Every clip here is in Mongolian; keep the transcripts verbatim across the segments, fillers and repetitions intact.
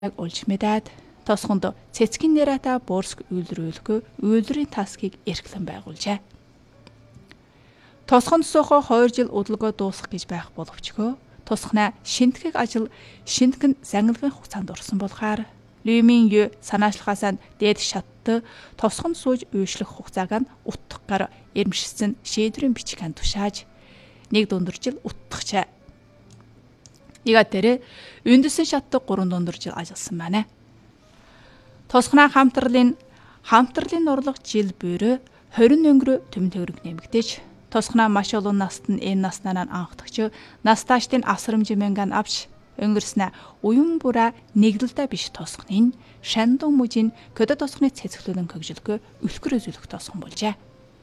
олж мэдээд тосгонд цэцгийн нэрата борск үйлрүүлэхгүй үйлрийн тасгийг эрхлэн байгуулжээ. Тосгонд сохо хоёр жил удалгүй дуусах гэж байх боловчгөө тусгана шинтгэх ажил шинтгэн зангилгын хугацаанд орсон болохоор Люмин Ю санаачлахаас дээд шатт тосгонд сууж үйшлэх хугацааг нь утгахаар эрмшсэн шийдвэрийн бичгийн тушааж нэг дундор жил утгахчаа. Ига тэр үндэсэн шатт гурван дундор жил ажилласан байна. Тосгоноо хамтралын хамтралын орлого жил буйроо хорин өнгөрөө төмөн төгрөг нэмэгдэж тосгоноо маш олон наст нь энэ наснаа анхдагч насташтын асрамж мэнган авч өнгөрснө уян бура нэгдэлтэй биш тосгонын шандун мужийн көдө тосгоны цэцгэлэн хөгжилгөө өлкөр өзүүлэх тосгон болжээ.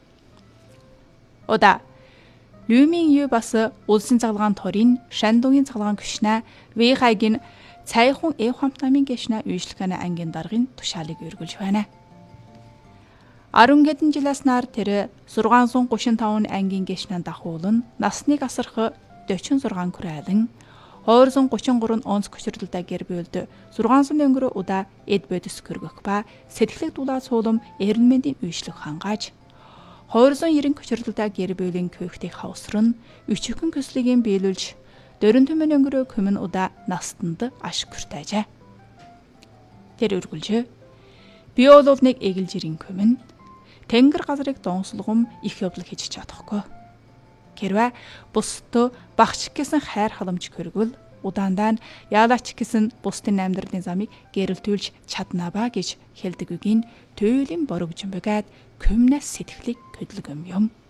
Ода Люмин Ю бас улсын цаглагаан торын шандунгийн цаглагаан гүшнэ Вэйхайгийн цайхун эв хамтнамын гэшнэ үйшлэхэнэ ангийн даргын тушаалыг өргөлж байна. арван хэдэн жилээс нар тэр шесть тридцать пять ангийн гэшнэн дахуулан насныг асарх forty-six күрэлэн two hundred thirty-three онц көчрөлтэй гэр бүлд six hundred өнгөрө удаа эд бодис көргөх ба сэтгэлэг дулаа суулам эренмэндийн үйшлэх хангааж two hundred ninety көчрөлтэй гэр бүлийн көөхтийг хавсран өчигхэн көслөгийн биелүүлж дөрөн төмөн өнгөрөө көмөн удаа настанд аш хүртээжээ. Тэр өргөлжөө би бол нэг эгэлжирийн көмөн тэнгэр газрыг донслогом их явдлыг хийж чадахгүй. Хэрвээ бусдад багч гэсэн хайр халамж көргөл удаандаа нь яалаач гэсэн бусдын амьдралын замыг гэрэлтүүлж чадна ба гэж хэлдэг үгийн туйлын борогжин бөгөөд көмнэс сэтгэлийг хөдлөг юм юм.